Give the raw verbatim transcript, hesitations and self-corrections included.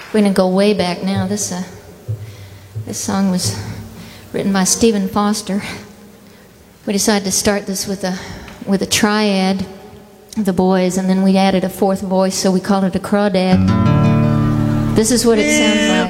We're going to go way back now. This, uh, this song was written by Stephen Foster. We decided to start this with a, with a triad, the boys, and then we added a fourth voice, so we called it a crawdad. This is what it sounds like.